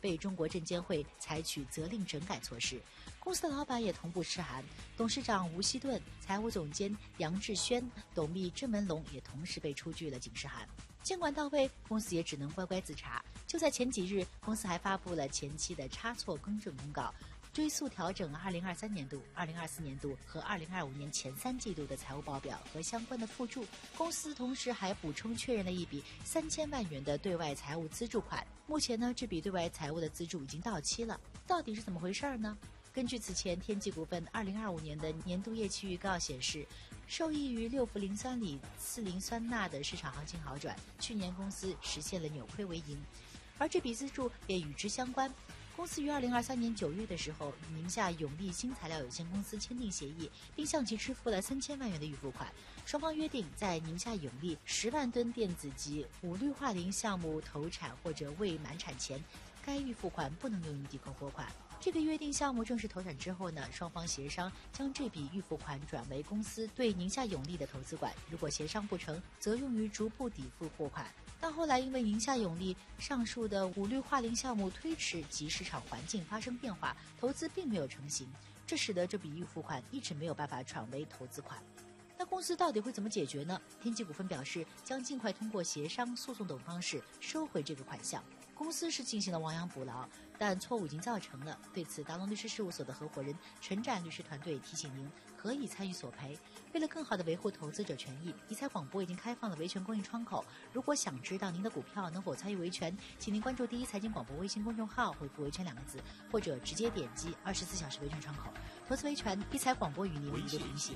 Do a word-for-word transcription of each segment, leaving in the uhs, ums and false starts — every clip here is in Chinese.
被中国证监会采取责令整改措施。公司的老板也同步吃函，董事长吴锡顿、财务总监杨志轩、董秘郑文龙也同时被出具了警示函。监管到位，公司也只能乖乖自查。就在前几日，公司还发布了前期的差错更正公告，追溯调整二零二三年度、二零二四年度和二零二五年前三季度的财务报表和相关的附注。公司同时还补充确认了一笔三千万元的对外财务资助款。目前呢，这笔对外财务的资助已经到期了，到底是怎么回事呢？根据此前天际股份二零二五年的年度业绩预告显示，受益于六氟磷酸锂次磷酸钠的市场行情好转，去年公司实现了扭亏为盈，而这笔资助也与之相关。公司于二零二三年九月的时候，与宁夏永利新材料有限公司签订协议，并向其支付了三千万元的预付款。双方约定，在宁夏永利十万吨电子及五氯化磷项目投产或者未满产前，该预付款不能用于抵扣货款。这个约定项目正式投产之后呢，双方协商将这笔预付款转为公司对宁夏永利的投资款，如果协商不成，则用于逐步抵付货款。但后来因为宁夏永利上述的五氯化磷项目推迟及市场环境发生变化，投资并没有成型，这使得这笔预付款一直没有办法转为投资款。那公司到底会怎么解决呢？天际股份表示，将尽快通过协商、诉讼等方式收回这个款项。公司是进行了亡羊补牢，但错误已经造成了。对此，达龙律师事务所的合伙人陈展律师团队提醒您，可以参与索赔。为了更好地维护投资者权益，理财广播已经开放了维权公益窗口。如果想知道您的股票能否参与维权，请您关注第一财经广播微信公众号，回复维权两个字，或者直接点击二十四小时维权窗口。投资维权，理财广播与您一路同行。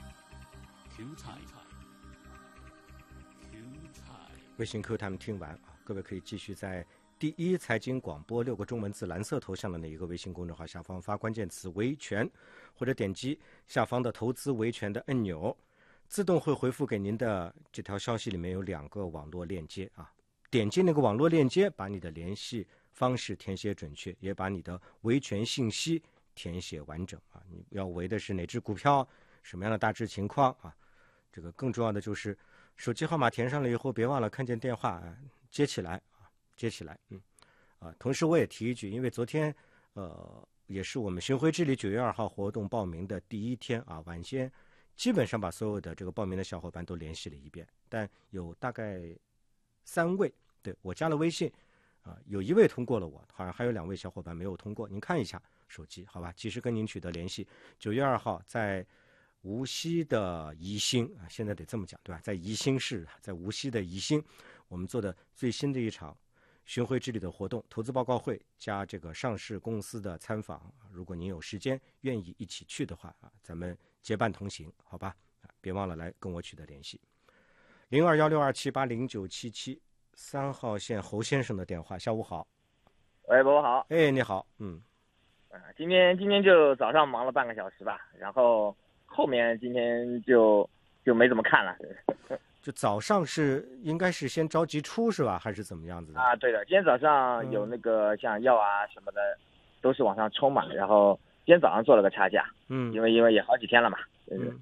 微信 Q 他们听完啊，各位可以继续在第一财经广播六个中文字蓝色头像的那一个微信公众号下方发关键词维权，或者点击下方的投资维权的按钮，自动会回复给您的这条消息里面有两个网络链接啊，点击那个网络链接，把你的联系方式填写准确，也把你的维权信息填写完整啊。你要维的是哪只股票，什么样的大致情况啊？这个更重要的就是手机号码填上了以后，别忘了看见电话、啊、接起来啊，接起来，嗯，啊，同时我也提一句，因为昨天，呃，也是我们巡回治理九月二号活动报名的第一天啊，晚先基本上把所有的这个报名的小伙伴都联系了一遍，但有大概三位，对，我加了微信，啊，有一位通过了我，好像还有两位小伙伴没有通过，您看一下手机，好吧，及时跟您取得联系。九月二号在无锡的宜兴啊，现在得这么讲，对吧？在宜兴市，在无锡的宜兴，我们做的最新的一场巡回治理的活动，投资报告会加这个上市公司的参访。如果您有时间，愿意一起去的话啊，咱们结伴同行，好吧？别忘了来跟我取得联系。零二幺六二七八零九七七，三号线侯先生的电话。下午好。 喂，伯伯好。 哎，你好，嗯。 啊，今天今天就早上忙了半个小时吧，然后。后面今天就就没怎么看了， 就早上是应该是先着急出是吧，还是怎么样子的？ 啊，对的，今天早上有那个像药啊什么的，嗯、都是往上冲嘛，然后今天早上做了个差价， 嗯， 因为因为也好几天了嘛， 嗯，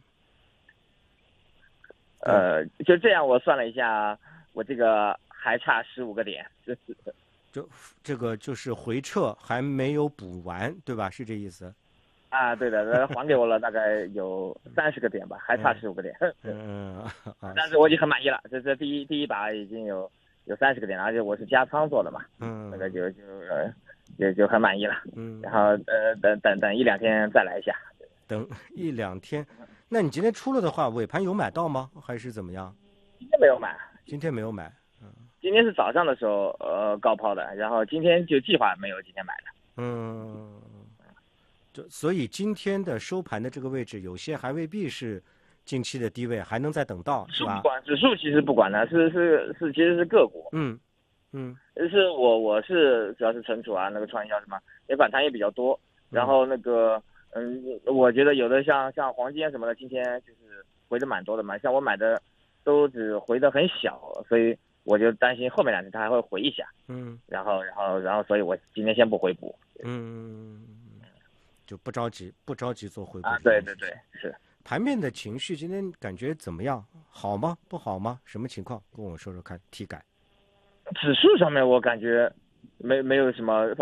呃，就这样我算了一下，我这个还差十五个点， 就这个就是回撤还没有补完，对吧？是这意思？ 啊，对的，还给我了大概有三十个点吧，还差十五个点。 嗯，啊、 但是我已经很满意了，这这第一第一把已经有有三十个点了，而且我是加仓做的嘛， 嗯， 那个就就呃就就很满意了。 嗯， 然后呃等等等一两天再来一下。 等一两天，那你今天出了的话，尾盘有买到吗？还是怎么样？ 今天没有买。 今天没有买。嗯， 今天是早上的时候呃高抛的，然后今天就计划没有今天买的。 嗯。就所以今天的收盘的这个位置，有些还未必是近期的低位，还能再等到，是吧？ 不管指数其实不管的，是是是，其实是个股。 嗯嗯， 是我我是主要是存储啊，那个创业什么，也反弹也比较多。然后那个嗯，我觉得有的像像黄金什么的，今天就是回的蛮多的嘛。像我买的都只回的很小，所以我就担心后面两天它还会回一下。 嗯， 然后然后然后，所以我今天先不回补。 嗯。就不着急，不着急做回补啊！对对对，是。 盘面的情绪今天感觉怎么样？好吗？不好吗？什么情况？跟我说说看。体感。 指数上面我感觉没没有什么。